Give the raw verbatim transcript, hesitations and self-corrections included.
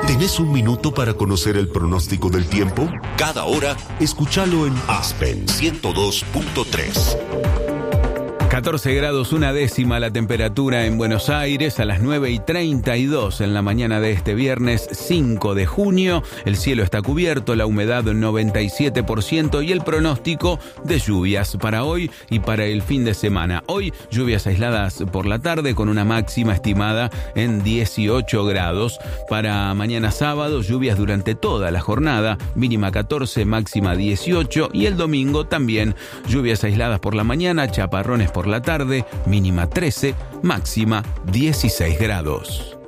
¿Tenés un minuto para conocer el pronóstico del tiempo? Cada hora, escúchalo en Aspen ciento dos punto tres. catorce grados una décima la temperatura en Buenos Aires a las nueve y treinta y dos en la mañana de este viernes cinco de junio. El cielo está cubierto, la humedad noventa y siete por ciento y el pronóstico de lluvias para hoy y para el fin de semana. Hoy lluvias aisladas por la tarde con una máxima estimada en dieciocho grados. Para mañana sábado lluvias durante toda la jornada, mínima catorce, máxima dieciocho, y el domingo también lluvias aisladas por la mañana, chaparrones por la tarde, mínima trece, máxima dieciséis grados.